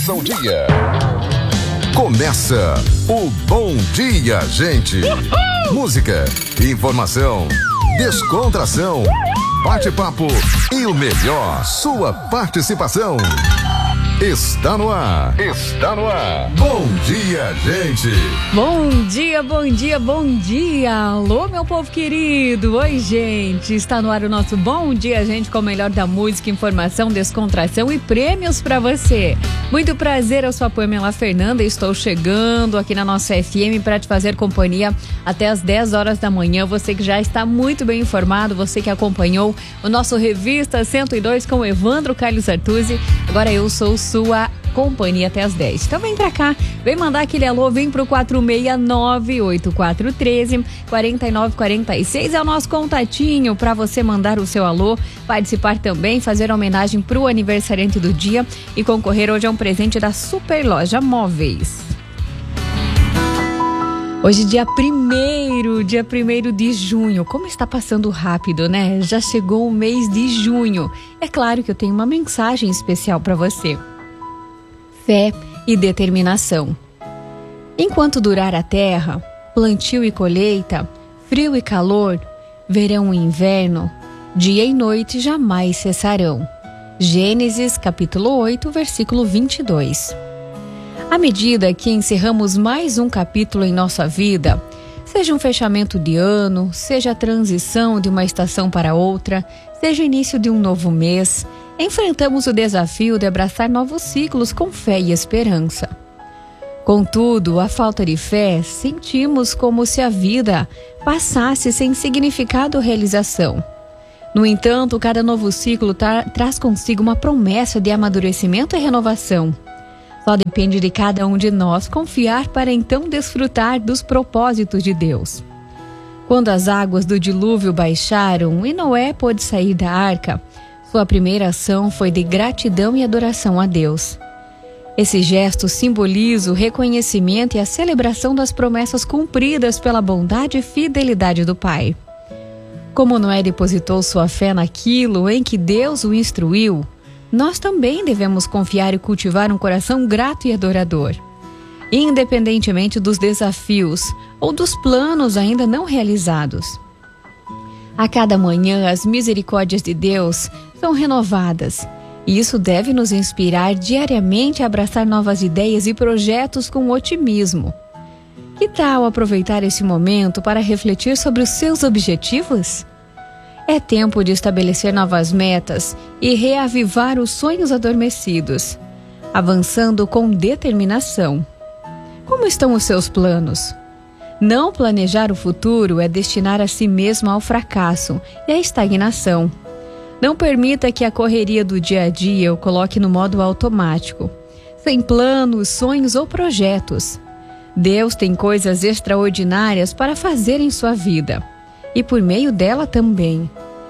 Começa o dia. Começa o Bom Dia, gente. Música, informação, descontração, bate-papo e o melhor, sua participação. Está no ar. Está no ar. Bom dia, gente. Bom dia, bom dia, bom dia. Alô, meu povo querido. Oi, gente. Está no ar o nosso Bom Dia, gente, com o melhor da música, informação, descontração e prêmios para você. Muito prazer, eu sou a Pamela Fernanda e estou chegando aqui na nossa FM para te fazer companhia até as 10 horas da manhã. Você que já está muito bem informado, você que acompanhou o nosso Revista 102 com o Evandro Carlos Artuzzi. Agora eu sou sua companhia até as 10. Então vem pra cá, vem mandar aquele alô, vem pro 469-8413-4946. É o nosso contatinho pra você mandar o seu alô, participar também, fazer homenagem pro aniversariante do dia e concorrer hoje a um presente da Super Loja Móveis. Hoje dia 1º de junho. Como está passando rápido, né? Já chegou o mês de junho. É claro que eu tenho uma mensagem especial para você. Fé e determinação. Enquanto durar a terra, plantio e colheita, frio e calor, verão e inverno, dia e noite jamais cessarão. Gênesis capítulo 8, versículo 22. À medida que encerramos mais um capítulo em nossa vida, seja um fechamento de ano, seja a transição de uma estação para outra, seja o início de um novo mês, enfrentamos o desafio de abraçar novos ciclos com fé e esperança. Contudo, a falta de fé, sentimos como se a vida passasse sem significado ou realização. No entanto, cada novo ciclo traz consigo uma promessa de amadurecimento e renovação. Só depende de cada um de nós confiar para então desfrutar dos propósitos de Deus. Quando as águas do dilúvio baixaram e Noé pôde sair da arca, sua primeira ação foi de gratidão e adoração a Deus. Esse gesto simboliza o reconhecimento e a celebração das promessas cumpridas pela bondade e fidelidade do Pai. Como Noé depositou sua fé naquilo em que Deus o instruiu, nós também devemos confiar e cultivar um coração grato e adorador. Independentemente dos desafios ou dos planos ainda não realizados. A cada manhã, as misericórdias de Deus são renovadas, e isso deve nos inspirar diariamente a abraçar novas ideias e projetos com otimismo. Que tal aproveitar esse momento para refletir sobre os seus objetivos? É tempo de estabelecer novas metas e reavivar os sonhos adormecidos, avançando com determinação. Como estão os seus planos? Não planejar o futuro é destinar a si mesmo ao fracasso e à estagnação. Não permita que a correria do dia a dia o coloque no modo automático, sem planos, sonhos ou projetos. Deus tem coisas extraordinárias para fazer em sua vida, e por meio dela também.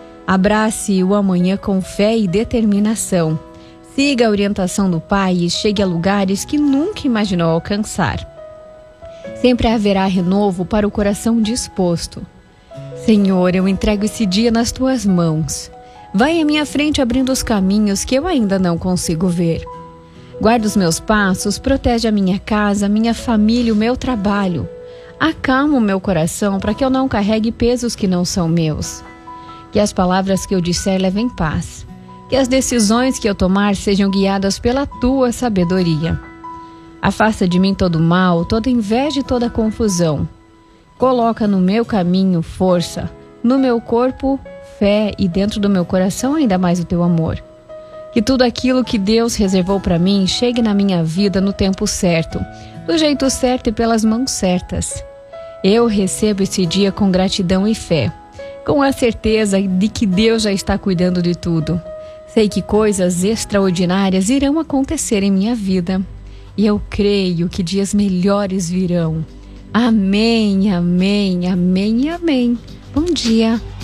Abrace o amanhã com fé e determinação. Siga a orientação do Pai e chegue a lugares que nunca imaginou alcançar. Sempre haverá renovo para o coração disposto. Senhor, eu entrego esse dia nas tuas mãos. Vai à minha frente abrindo os caminhos que eu ainda não consigo ver. Guarda os meus passos, protege a minha casa, a minha família e o meu trabalho. Acalma o meu coração para que eu não carregue pesos que não são meus. Que as palavras que eu disser levem paz. Que as decisões que eu tomar sejam guiadas pela tua sabedoria. Afasta de mim todo mal, toda inveja e toda confusão. Coloca no meu caminho força, no meu corpo fé e dentro do meu coração ainda mais o teu amor. Que tudo aquilo que Deus reservou para mim chegue na minha vida no tempo certo, do jeito certo e pelas mãos certas. Eu recebo esse dia com gratidão e fé, com a certeza de que Deus já está cuidando de tudo. Sei que coisas extraordinárias irão acontecer em minha vida. E eu creio que dias melhores virão. Amém, amém, amém, amém. Bom dia.